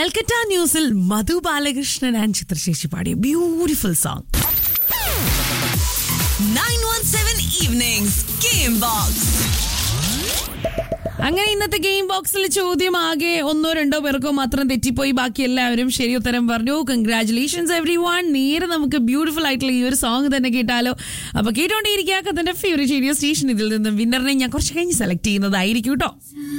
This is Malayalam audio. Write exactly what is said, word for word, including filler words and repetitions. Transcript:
കൽക്കട്ട ന്യൂസിൽ മധു ബാലകൃഷ്ണൻ ആൻഡ് ചിത്രശേഷി പാടിയ beautiful song. nine one seven Evenings Game Box. അങ്ങനെ ഇന്നത്തെ ഗെയിം ബോക്സിൽ ചോദ്യം ആകെ ഒന്നോ രണ്ടോ പേർക്കോ മാത്രം തെറ്റിപ്പോയി. ബാക്കി എല്ലാവരും ശരി ഉത്തരം പറഞ്ഞു. Congratulations every one. നേരെ നമുക്ക് ബ്യൂട്ടിഫുൾ ആയിട്ടുള്ള ഈ ഒരു സോങ് തന്നെ കേട്ടാലോ? അപ്പൊ കേട്ടോണ്ടേയിരിക്കുക തന്റെ ഫേവറേറ്റ് റേഡിയോ സ്റ്റേഷൻ. ഇതിൽ നിന്നും വിന്നറിനെ ഞാൻ കുറച്ച് കഴിഞ്ഞ് സെലക്ട് ചെയ്യുന്നതായിരിക്കും കേട്ടോ.